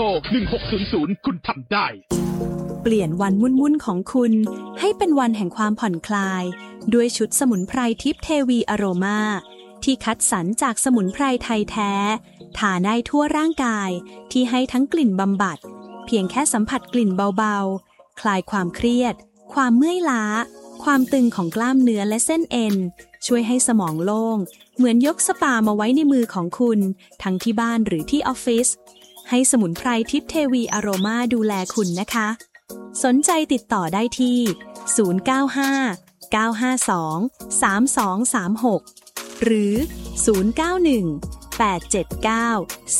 ร1600คุณทำได้เปลี่ยนวันวุ่นๆของคุณให้เป็นวันแห่งความผ่อนคลายด้วยชุดสมุนไพรทิพย์เทวีอโรมาที่คัดสรรจากสมุนไพรไทยแท้ทาได้ทั่วร่างกายที่ให้ทั้งกลิ่นบำบัดเพียงแค่สัมผัสกลิ่นเบาๆคลายความเครียดความเมื่อยล้าความตึงของกล้ามเนื้อและเส้นเอ็นช่วยให้สมองโล่งเหมือนยกสปามาไว้ในมือของคุณทั้งที่บ้านหรือที่ออฟฟิศให้สมุนไพรทิพย์เทวีอโรมาดูแลคุณนะคะสนใจติดต่อได้ที่095 952 3236หรือ091 879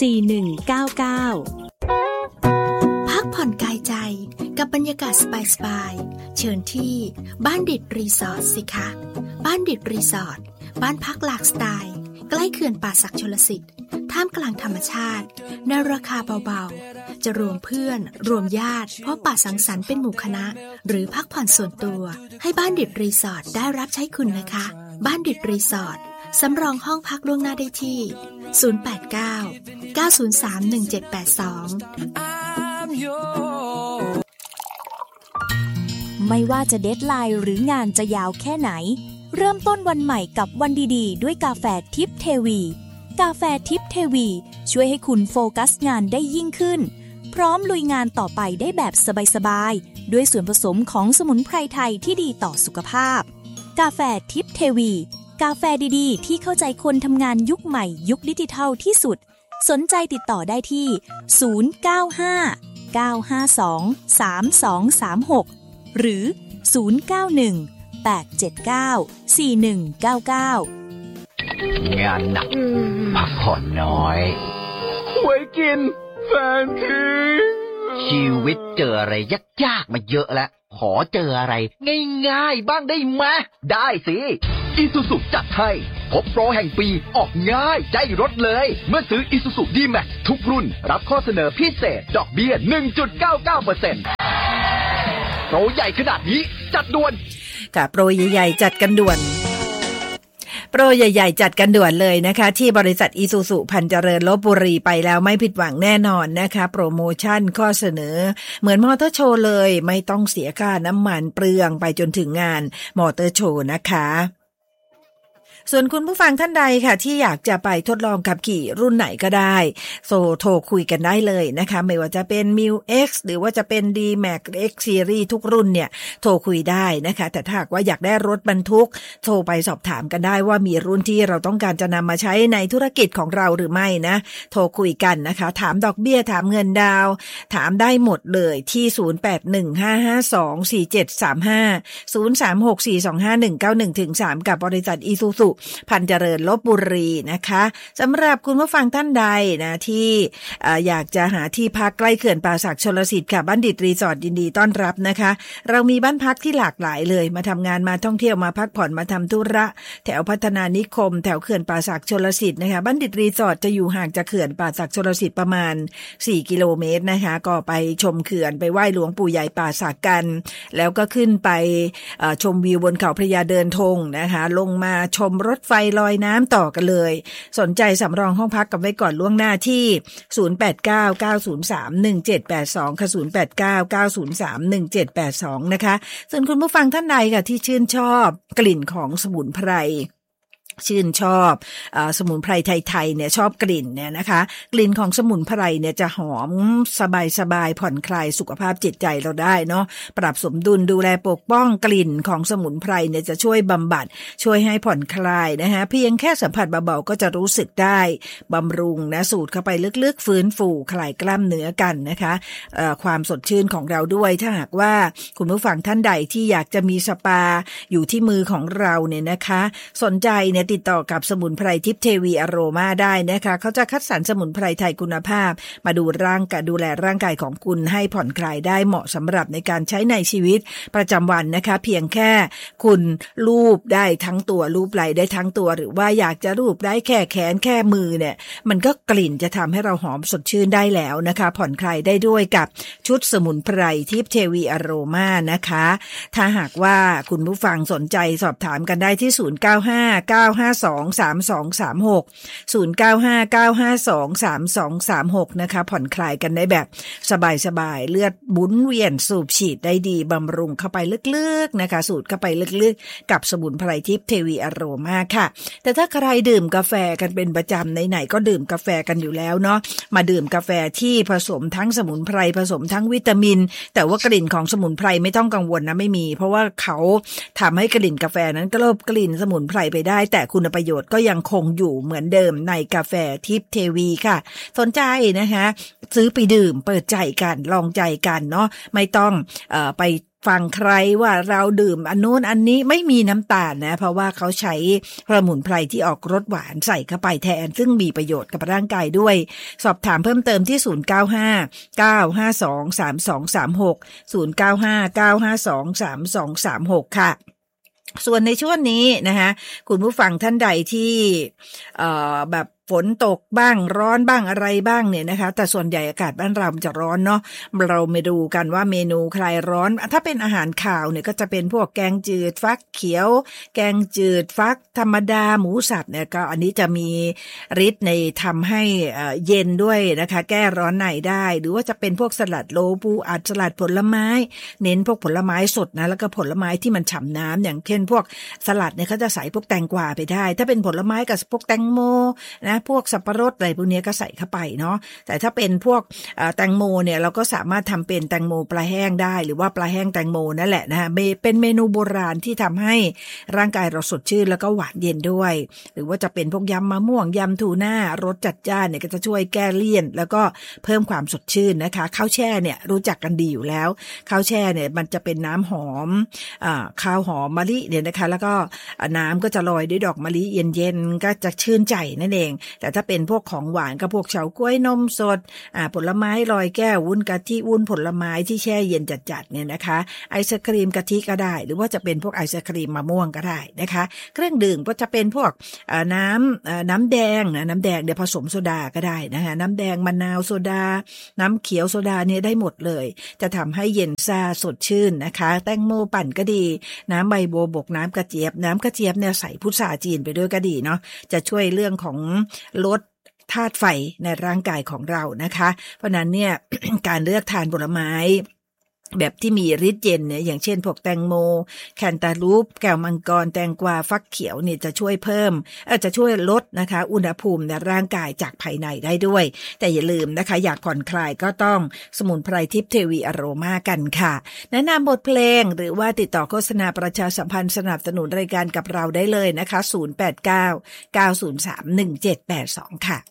4199 พักผ่อนกายใจกับบรรยากาศสบายๆเชิญที่บ้านดิดรีสอร์ทสิคะบ้านดิดรีสอร์ทบ้านพักหลากสไตล์ใกล้เขื่อนป่าสักชลสิทธิ์ท่ามกลางธรรมชาติในราคาเบาๆจะรวมเพื่อนรวมญาติพบปะสังสรรค์เป็นหมู่คณะหรือพักผ่อนส่วนตัวให้บ้านดิดรีสอร์ทได้รับใช้คุณนะคะบ้านดิดรีสอร์ทสำรองห้องพักล่วงหน้าได้ที่089 903 1782 ไม่ว่าจะเดดไลน์หรืองานจะยาวแค่ไหนเริ่มต้นวันใหม่กับวันดีๆด้วยกาแฟทิพย์เทวีกาแฟทิพย์เทวีช่วยให้คุณโฟกัสงานได้ยิ่งขึ้นพร้อมลุยงานต่อไปได้แบบสบายๆด้วยส่วนผสมของสมุนไพรไทยที่ดีต่อสุขภาพกาแฟทิพย์เทวีกาแฟดีๆที่เข้าใจคนทำงานยุคใหม่ยุคดิจิทัลที่สุดสนใจติดต่อได้ที่095 952 3236หรือ091 879 4199 งานหนักพักผ่อนน้อยหวยกินแฟนทิ้งชีวิตเจออะไรยากๆมาเยอะแล้วขอเจออะไรง่ายๆบ้างได้ไหมได้สิIsuzu จัดให้พบโปรแห่งปีออกง่ายได้รถเลยเมื่อซื้อ Isuzu D-Max ทุกรุ่นรับข้อเสนอพิเศษดอกเบี้ย 1.99% โปรใหญ่ขนาดนี้จัดด่วนค่ะโปรใหญ่ๆจัดกันด่วนโปรใหญ่ๆจัดกันด่วนเลยนะคะที่บริษัท Isuzu พันเจริญลพบุรีไปแล้วไม่ผิดหวังแน่นอนนะคะโปรโมชั่นข้อเสนอเหมือนมอเตอร์โชว์เลยไม่ต้องเสียค่าน้ำมันเปลืองไปจนถึงงานมอเตอร์โชว์นะคะส่วนคุณผู้ฟังท่านใดค่ะที่อยากจะไปทดลองขับขี่รุ่นไหนก็ได้โทรคุยกันได้เลยนะคะไม่ว่าจะเป็น Mil X หรือว่าจะเป็น D-Max X Series ทุกรุ่นเนี่ยโทรคุยได้นะคะแต่ถ้าหากว่าอยากได้รถบรรทุกโทรไปสอบถามกันได้ว่ามีรุ่นที่เราต้องการจะนำมาใช้ในธุรกิจของเราหรือไม่นะโทรคุยกันนะคะถามดอกเบี้ยถามเงินดาวถามได้หมดเลยที่0815524735 036425191-3กับบริษัท Isuzuพันเจริญลพบุรีนะคะสำหรับคุณผู้ฟังท่านใดนะที่อยากจะหาที่พักใกล้เขื่อนป่าสักชลสิทธิ์ค่ะบัณฑิตรีสอร์ทยินดีต้อนรับนะคะเรามีบ้านพักที่หลากหลายเลยมาทำงานมาท่องเที่ยวมาพักผ่อนมาทำธุระแถวพัฒนานิคมแถวเขื่อนป่าสักชลสิทธิ์นะคะบัณฑิตรีสอร์ทจะอยู่ห่างจากเขื่อนป่าสักชลสิทธิ์ประมาณ4กิโลเมตรนะคะก็ไปชมเขื่อนไปไหว้หลวงปู่ใหญ่ป่าสักกันแล้วก็ขึ้นไปชมวิวบนเขาพระยาเดินธงนะคะลงมาชมรถไฟลอยน้ำต่อกันเลยสนใจสำรองห้องพักกันไว้ก่อนล่วงหน้าที่0899031782ค่ะ0899031782นะคะส่วนคุณผู้ฟังท่านใดค่ะที่ชื่นชอบกลิ่นของสมุนไพรชื่นชอบสมุนไพรไทยๆเนี่ยชอบกลิ่นเนี่ยนะคะกลิ่นของสมุนไพรเนี่ยจะหอมสบายๆผ่อนคลายสุขภาพจิตใจเราได้เนาะปรับสมดุลดูแลปกป้องกลิ่นของสมุนไพรเนี่ยจะช่วยบำบัดช่วยให้ผ่อนคลายนะคะเพียงแค่สัมผัสเบาๆก็จะรู้สึกได้บำรุงนะสูดเข้าไปลึกๆฟื้นฟูคลายกล้ามเนื้อกันนะคะความสดชื่นของเราด้วยถ้าหากว่าคุณผู้ฟังท่านใดที่อยากจะมีสปาอยู่ที่มือของเราเนี่ยนะคะสนใจเนี่ยติดต่อกับสมุนไพรทิพย์เทวีอโรมาได้นะคะเขาจะคัดสรรสมุนไพรไทยคุณภาพมาดูแลร่างกายของคุณให้ผ่อนคลายได้เหมาะสำหรับในการใช้ในชีวิตประจำวันนะคะเพียงแค่คุณลูบได้ทั้งตัวลูบไหล่ได้ทั้งตัวหรือว่าอยากจะลูบได้แค่แขนแค่มือเนี่ยมันก็กลิ่นจะทำให้เราหอมสดชื่นได้แล้วนะคะผ่อนคลายได้ด้วยกับชุดสมุนไพรทิพย์เทวีอโรมานะคะถ้าหากว่าคุณผู้ฟังสนใจสอบถามกันได้ที่095952 นะคะผ่อนคลายกันได้แบบสบายๆเลือดบุนเวียนสูบฉีดได้ดีบำรุงเข้าไปลึกๆนะคะสูดเข้าไปลึกๆกับสมุนไพรทิพย์เทวีอโรมาค่ะแต่ถ้าใครดื่มกาแฟกันเป็นประจำไหนๆก็ดื่มกาแฟกันอยู่แล้วเนาะมาดื่มกาแฟที่ผสมทั้งสมุนไพรผสมทั้งวิตามินแต่ว่ากลิ่นของสมุนไพรไม่ต้องกังวลนะไม่มีเพราะว่าเขาทำให้กลิ่นกาแฟนั้นกลบกลิ่นสมุนไพรไปได้แต่คุณประโยชน์ก็ยังคงอยู่เหมือนเดิมในกาแฟทิพย์เทวีค่ะสนใจนะคะซื้อไปดื่มเปิดใจกันลองใจกันเนาะไม่ต้องไปฟังใครว่าเราดื่มอันโน้นอันนี้ไม่มีน้ำตาลนะเพราะว่าเขาใช้สมุนไพรที่ออกรสหวานใส่เข้าไปแทนซึ่งมีประโยชน์กับร่างกายด้วยสอบถามเพิ่มเติมที่0959523236 ค่ะส่วนในช่วงนี้นะคะคุณผู้ฟังท่านใดที่แบบฝนตกบ้างร้อนบ้างอะไรบ้างเนี่ยนะคะแต่ส่วนใหญ่อากาศบ้านเราจะร้อนเนาะเรามาดูกันว่าเมนูคลายร้อนถ้าเป็นอาหารคาวเนี่ยก็จะเป็นพวกแกงจืดฟักเขียวแกงจืดฟักธรรมดาหมูสับเนี่ยก็อันนี้จะมีฤทธิ์ในทำให้เย็นด้วยนะคะแก้ร้อนในได้หรือว่าจะเป็นพวกสลัดโลปูอัดสลัดผลไม้เน้นพวกผลไม้สดนะแล้วก็ผลไม้ที่มันฉ่ำน้ำอย่างเช่นพวกสลัดเนี่ยเขาจะใส่พวกแตงกวาไปได้ถ้าเป็นผลไม้กับพวกแตงโมนะพวกสับปะรดอะไรพวกนี้ก็ใส่เข้าไปเนาะแต่ถ้าเป็นพวกแตงโมเนี่ยเราก็สามารถทำเป็นแตงโมปลาแห้งได้หรือว่าปลาแห้งแตงโมนั่นแหละนะคะเป็นเมนูโบราณที่ทำให้ร่างกายเราสดชื่นแล้วก็หวานเย็นด้วยหรือว่าจะเป็นพวกยำมะม่วงยำทูน่ารสจัดจ้านเนี่ยก็จะช่วยแก้เลี่ยนแล้วก็เพิ่มความสดชื่นนะคะข้าวแช่เนี่ยรู้จักกันดีอยู่แล้วข้าวแช่เนี่ยมันจะเป็นน้ำหอมข้าวหอมมะลิเนี่ยนะคะแล้วก็น้ำก็จะลอยด้วยดอกมะลิเย็นๆก็จะชื่นใจนั่นเองแต่ถ้าเป็นพวกของหวานก็พวกเฉาก๊วยนมสดผลไม้ลอยแก้ววุ้นกะทิวุ้นผลไม้ที่แช่เย็นจัดๆเนี่ยนะคะไอศกรีมกะทิก็ได้หรือว่าจะเป็นพวกไอศกรีมมะม่วงก็ได้นะคะเครื่องดื่มก็จะเป็นพวกน้ำแดงนะน้ำแดงเดี๋ยวผสมโซดาก็ได้นะคะน้ำแดงมะนาวโซดาน้ำเขียวโซดาเนี่ยได้หมดเลยจะทำให้เย็นซ่าสดชื่นนะคะแตงโมปั่นก็ดีน้ำใบบัวบกน้ำกระเจี๊ยบเนี่ยใส่พุทราจีนไปด้วยก็ดีเนาะจะช่วยเรื่องของลดธาตุไฟในร่างกายของเรานะคะเพราะนั้นเนี่ย การเลือกทานผลไม้แบบที่มีฤทธิ์เย็นเนี่ยอย่างเช่นพวกแตงโมแคนตาลูปแก้วมังกรแตงกวาฟักเขียวเนี่ยจะช่วยเพิ่มจะช่วยลดนะคะอุณหภูมิในร่างกายจากภายในได้ด้วยแต่อย่าลืมนะคะอยากผ่อนคลายก็ต้องสมุนไพรทิพย์เทวีอโรมากันค่ะแนะนำบทเพลงหรือว่าติดต่อโฆษณาประชาสัมพันธ์สนับสนุนรายการกับเราได้เลยนะคะ089 903 1782ค่ะ